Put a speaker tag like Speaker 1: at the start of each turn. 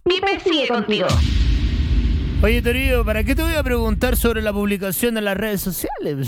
Speaker 1: Pipe sigue contigo.
Speaker 2: Oye, Torillo, ¿para qué te voy a preguntar sobre la publicación en las redes sociales?